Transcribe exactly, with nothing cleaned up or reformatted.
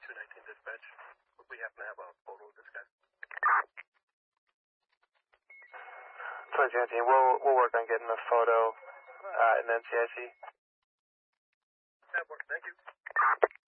two nineteen dispatch. We happen to have a photo of this guy. twenty-two nineteen, we'll, we'll work on getting a photo uh, in N C I C. That works, thank you.